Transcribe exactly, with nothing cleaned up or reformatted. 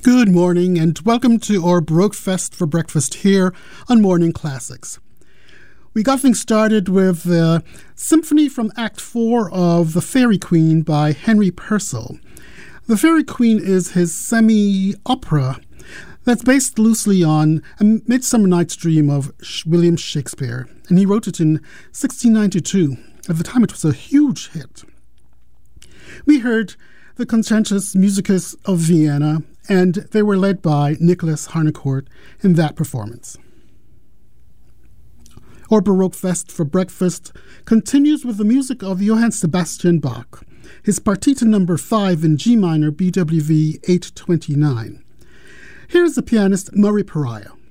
Good morning and welcome to our Baroque Fest for breakfast here on Morning Classics. We got things started with the Symphony from Act four of The Fairy Queen by Henry Purcell. The Fairy Queen is his semi-opera that's based loosely on A Midsummer Night's Dream of William Shakespeare, and he wrote it in sixteen ninety-two. At the time it was a huge hit. We heard the Concertus Musicus of Vienna, and they were led by Nicholas Harnoncourt in that performance. Our Baroque Fest for breakfast continues with the music of Johann Sebastian Bach, his Partita number five in G minor, B W V eight twenty-nine. Here's the pianist Murray Pariah.